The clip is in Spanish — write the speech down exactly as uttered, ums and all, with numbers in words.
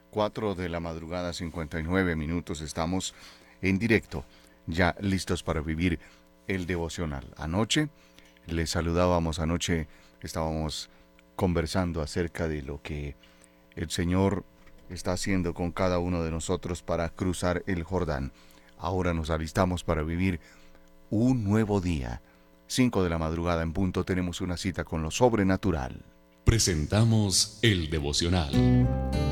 Cuatro de la madrugada, cincuenta y nueve minutos. Estamos en directo, ya listos para vivir el devocional. Anoche les saludábamos, anoche estábamos conversando acerca de lo que el Señor está haciendo con cada uno de nosotros para cruzar el Jordán. Ahora nos alistamos para vivir un nuevo día. Cinco de la madrugada en punto tenemos una cita con lo sobrenatural. Presentamos el devocional.